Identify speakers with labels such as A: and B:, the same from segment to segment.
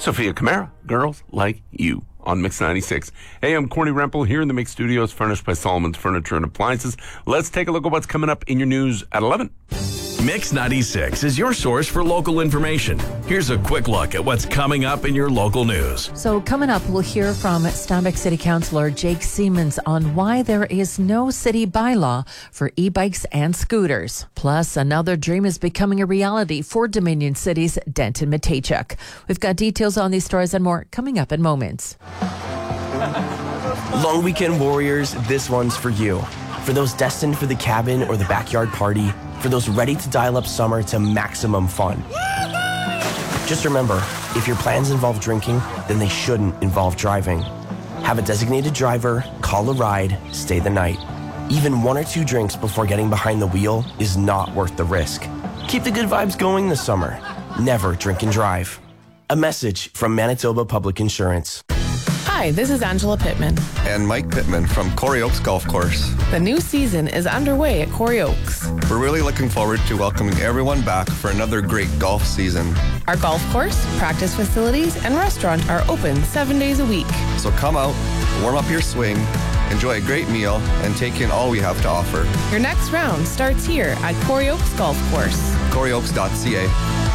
A: Sophia Camara, Girls Like You on Mix 96. Hey, I'm Corny Rempel here in the Mix Studios, furnished by Solomon's Furniture and Appliances. Let's take a look at what's coming up in your news at 11.
B: Mix 96 is your source for local information. Here's a quick look at what's coming up in your local news.
C: So coming up, we'll hear from Steinbach City Councillor Jake Siemens on why there is no city bylaw for e-bikes and scooters. Plus, another dream is becoming a reality for Dominion City's Denton Mateychuk. We've got details on these stories and more coming up in moments.
D: Long weekend warriors, this one's for you. For those destined for the cabin or the backyard party, for those ready to dial up summer to maximum fun. Just remember, if your plans involve drinking, then they shouldn't involve driving. Have a designated driver, call a ride, stay the night. Even 1 or 2 drinks before getting behind the wheel is not worth the risk. Keep the good vibes going this summer. Never drink and drive. A message from Manitoba Public Insurance.
E: Hi, this is Angela Pittman.
F: And Mike Pittman from Corey Oaks Golf Course.
E: The new season is underway at Corey Oaks.
F: We're really looking forward to welcoming everyone back for another great golf season.
E: Our golf course, practice facilities, and restaurant are open 7 days a week.
F: So come out, warm up your swing, enjoy a great meal, and take in all we have to offer.
E: Your next round starts here at Corey Oaks Golf Course.
F: CoreyOaks.ca.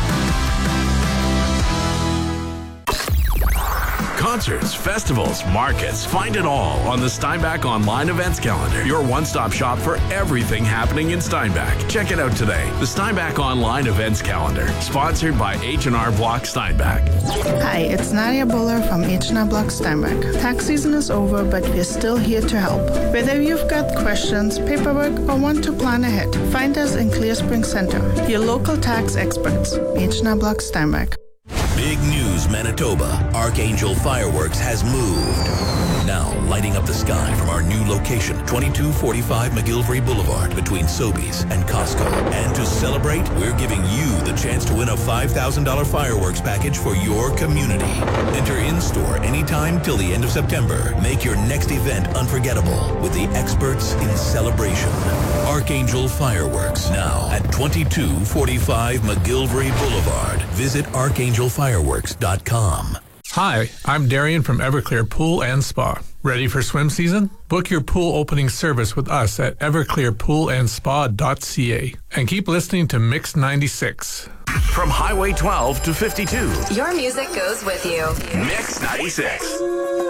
B: Concerts, festivals, markets, find it all on the Steinbach Online Events Calendar. Your one-stop shop for everything happening in Steinbach. Check it out today. The Steinbach Online Events Calendar, sponsored by H&R Block Steinbach.
G: Hi, it's Nadia Buller from H&R Block Steinbach. Tax season is over, but we're still here to help. Whether you've got questions, paperwork, or want to plan ahead, find us in Clear Spring Center, your local tax experts. H&R Block Steinbach.
H: Big news, Manitoba. Archangel Fireworks has moved. Now lighting up the sky from our new location, 2245 McGillivray Boulevard, between Sobeys and Costco. And to celebrate, we're giving you the chance to win a $5,000 fireworks package for your community. Enter in-store anytime till the end of September. Make your next event unforgettable with the experts in celebration. Archangel Fireworks, now at 2245 McGillivray Boulevard. Visit archangelfireworks.com.
I: Hi, I'm Darian from Everclear Pool and Spa. Ready for swim season? Book your pool opening service with us at everclearpoolandspa.ca. And keep listening to Mix 96.
B: From Highway 12 to 52.
J: Your music goes with you.
B: Mix 96.